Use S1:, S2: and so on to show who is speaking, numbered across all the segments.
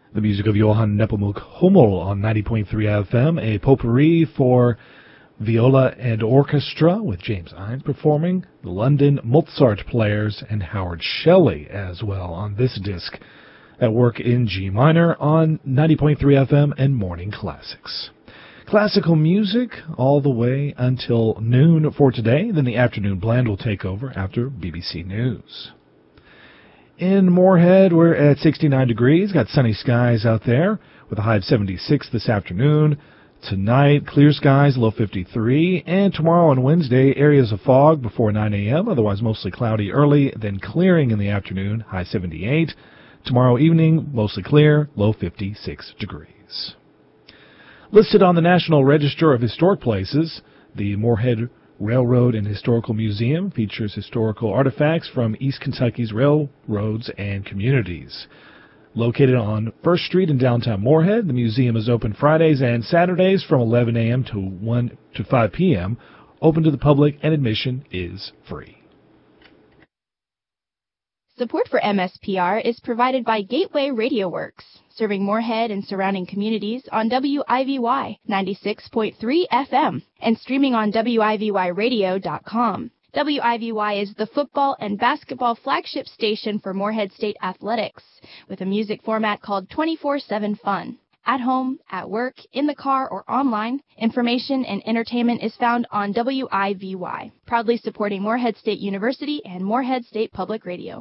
S1: The music of Johann Nepomuk Hummel on 90.3 FM, a potpourri for viola and orchestra with James Innes performing, the London Mozart Players, and Howard Shelley as well on this disc at work in G minor on 90.3 FM and Morning Classics. Classical music all the way until noon for today, then the afternoon blend will take over after BBC News. In Moorhead, we're at 69 degrees. Got sunny skies out there with a high of 76 this afternoon. Tonight, clear skies, low 53. And tomorrow on Wednesday, areas of fog before 9 a.m., otherwise mostly cloudy early, then clearing in the afternoon, high 78. Tomorrow evening, mostly clear, low 56 degrees. Listed on the National Register of Historic Places, the Moorhead Railroad and Historical Museum features historical artifacts from East Kentucky's railroads and communities. Located on 1st Street in downtown Moorhead, the museum is open Fridays and Saturdays from 11 a.m. to 5 p.m., open to the public, and admission is free.
S2: Support for MSPR is provided by Gateway Radio Works, serving Moorhead and surrounding communities on WIVY 96.3 FM and streaming on WIVYradio.com. WIVY is the football and basketball flagship station for Moorhead State Athletics, with a music format called 24/7 Fun. At home, at work, in the car, or online, information and entertainment is found on WIVY, proudly supporting Moorhead State University and Moorhead State Public Radio.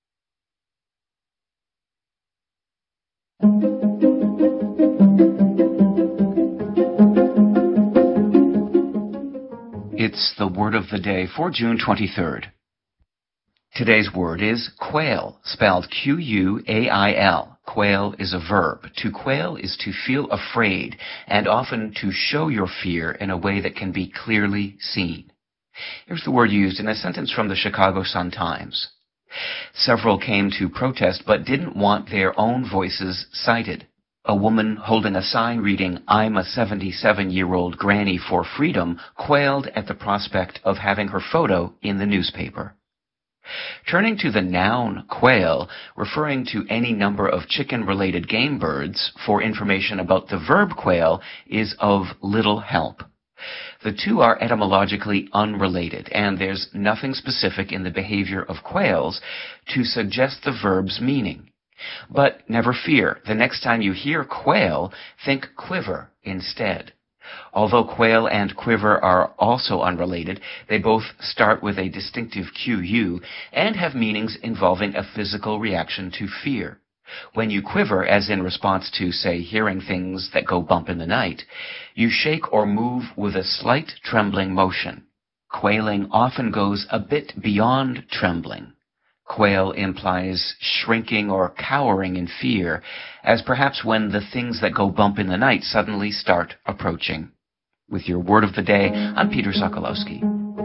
S3: It's the word of the day for June 23rd. Today's word is quail, spelled Q-U-A-I-L. Quail is a verb. To quail is to feel afraid, and often to show your fear in a way that can be clearly seen. Here's the word used in a sentence from the Chicago Sun-Times. Several came to protest but didn't want their own voices cited. A woman holding a sign reading, "I'm a 77-year-old granny for freedom," quailed at the prospect of having her photo in the newspaper. Turning to the noun quail, referring to any number of chicken-related game birds, for information about the verb quail is of little help. The two are etymologically unrelated, and there's nothing specific in the behavior of quails to suggest the verb's meaning. But never fear, the next time you hear quail, think quiver instead. Although quail and quiver are also unrelated, they both start with a distinctive QU and have meanings involving a physical reaction to fear. When you quiver, as in response to, say, hearing things that go bump in the night, you shake or move with a slight trembling motion. Quailing often goes a bit beyond trembling. Quail implies shrinking or cowering in fear, as perhaps when the things that go bump in the night suddenly start approaching. With your word of the day, I'm Peter Sokolowski.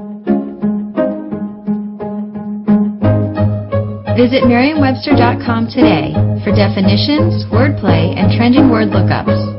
S4: Visit Merriam-Webster.com today for definitions, wordplay, and trending word lookups.